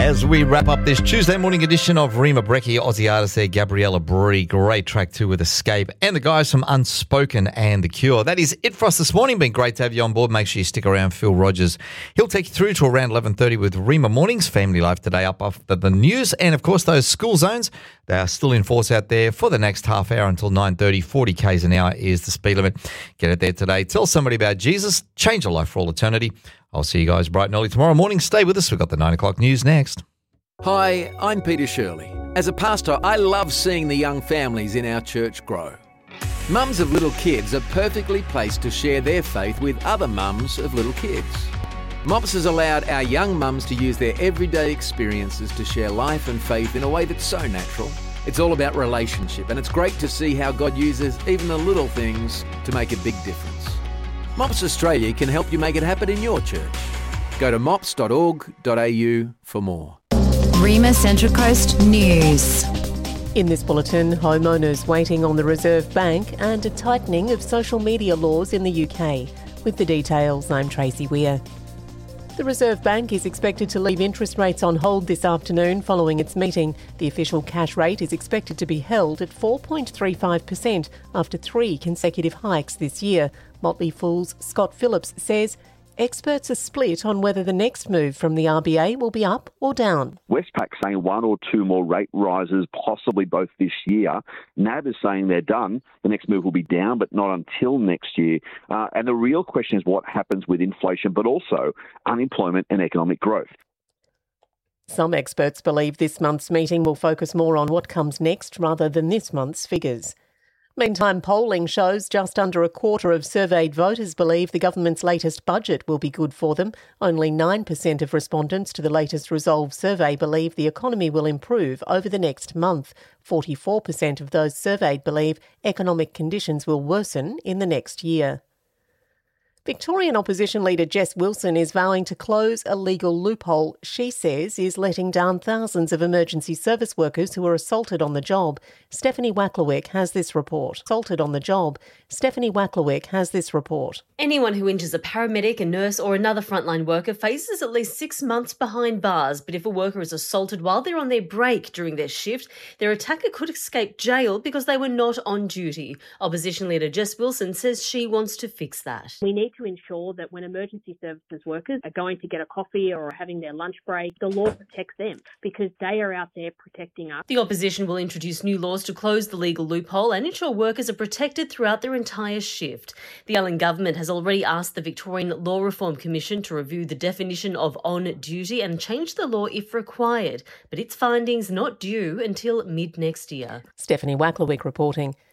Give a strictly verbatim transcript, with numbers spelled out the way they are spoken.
As we wrap up this Tuesday morning edition of Rima Brecchi, Aussie artist there, Gabriella Bree. Great track too with Escape. And the guys from Unspoken and The Cure. That is it for us this morning. Been great to have you on board. Make sure you stick around. Phil Rogers, he'll take you through to around eleven thirty with Rima Mornings. Family Life today up after the news. And of course, those school zones, they are still in force out there for the next half hour until nine thirty. forty kays an hour is the speed limit. Get it there today. Tell somebody about Jesus. Change your life for all eternity. I'll see you guys bright and early tomorrow morning. Stay with us. We've got the nine o'clock news next. Hi, I'm Peter Shirley. As a pastor, I love seeing the young families in our church grow. Mums of little kids are perfectly placed to share their faith with other mums of little kids. Mops has allowed our young mums to use their everyday experiences to share life and faith in a way that's so natural. It's all about relationship, and it's great to see how God uses even the little things to make a big difference. Mops Australia can help you make it happen in your church. Go to mops dot org dot a u for more. Rima Central Coast News. In this bulletin, homeowners waiting on the Reserve Bank and a tightening of social media laws in the U K. With the details, I'm Tracy Weir. The Reserve Bank is expected to leave interest rates on hold this afternoon following its meeting. The official cash rate is expected to be held at four point three five percent after three consecutive hikes this year. Motley Fool's Scott Phillips says experts are split on whether the next move from the R B A will be up or down. Westpac's saying one or two more rate rises, possibly both this year. N A B is saying they're done. The next move will be down, but not until next year. Uh, and the real question is what happens with inflation, but also unemployment and economic growth. Some experts believe this month's meeting will focus more on what comes next rather than this month's figures. Meantime, polling shows just under a quarter of surveyed voters believe the government's latest budget will be good for them. Only nine percent of respondents to the latest Resolve survey believe the economy will improve over the next month. forty-four percent of those surveyed believe economic conditions will worsen in the next year. Victorian opposition leader Jess Wilson is vowing to close a legal loophole she says is letting down thousands of emergency service workers who were assaulted on the job. Stephanie Wacklewick has this report. Assaulted on the job. Stephanie Wacklewick has this report. Anyone who injures a paramedic, a nurse or another frontline worker faces at least six months behind bars. But if a worker is assaulted while they're on their break during their shift, their attacker could escape jail because they were not on duty. Opposition leader Jess Wilson says she wants to fix that. We need to ensure that when emergency services workers are going to get a coffee or having their lunch break, the law protects them because they are out there protecting us. The opposition will introduce new laws to close the legal loophole and ensure workers are protected throughout their entire shift. The Allen government has already asked the Victorian Law Reform Commission to review the definition of on duty and change the law if required, but its findings not due until mid next year. Stephanie Wacklewick reporting.